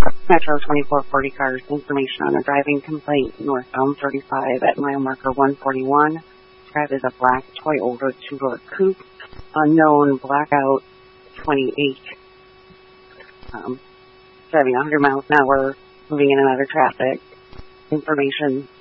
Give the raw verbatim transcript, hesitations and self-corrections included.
Metro twenty-four forty cars, information on a driving complaint northbound thirty-five at mile marker one forty-one. Described as a black Toyota two-door coupe, unknown, blackout, twenty-eight. Um, driving one hundred miles an hour, moving in and out of traffic. Information